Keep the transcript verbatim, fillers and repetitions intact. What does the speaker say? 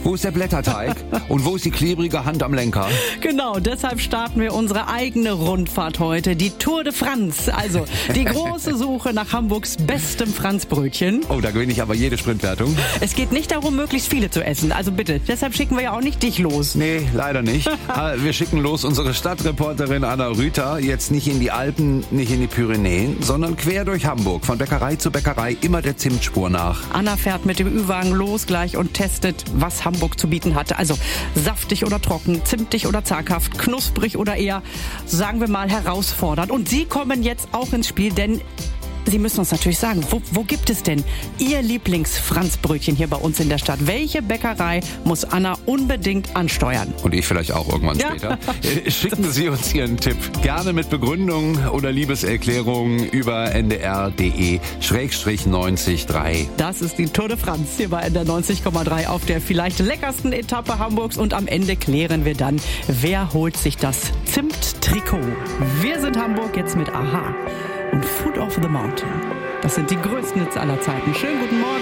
Wo ist der Blätterteig? Und wo ist die klebrige Hand am Lenker? Genau, deshalb starten wir unsere eigene Rundfahrt heute, die Tour de France. Also die große Suche nach Hamburgs bestem Franzbrötchen. Oh, da gewinne ich aber jede Sprintwertung. Es geht nicht darum, möglichst viele zu essen. Also bitte, deshalb schicken wir ja auch nicht dich los. Nee, leider nicht. Wir schicken los unsere Stadtreporterin Anna Rüther. Jetzt nicht in die Alpen, nicht in die Pyrenäen, sondern quer durch Hamburg. Von Bäckerei zu Bäckerei, immer der Zimtspur nach. Anna fährt mit dem Ü-Wagen los gleich und testet, was Hamburg zu bieten hatte. Also saftig oder trocken, zimtig oder zaghaft, knusprig oder eher, sagen wir mal, herausfordernd. Und Sie kommen jetzt auch ins Spiel, denn Sie müssen uns natürlich sagen, wo, wo gibt es denn Ihr Lieblings-Franzbrötchen hier bei uns in der Stadt? Welche Bäckerei muss Anna unbedingt ansteuern? Und ich vielleicht auch irgendwann Ja. später. Schicken Sie uns Ihren Tipp. Gerne mit Begründung oder Liebeserklärung über n d r punkt d e Schrägstrich neunzig Komma drei. Das ist die Tour de France hier bei N D R neunzig Komma drei auf der vielleicht leckersten Etappe Hamburgs. Und am Ende klären wir dann, wer holt sich das Zimt-Trikot. Wir sind Hamburg jetzt mit Aha und Food of the Mountain. Das sind die größten Hits aller Zeiten. Schönen guten Morgen.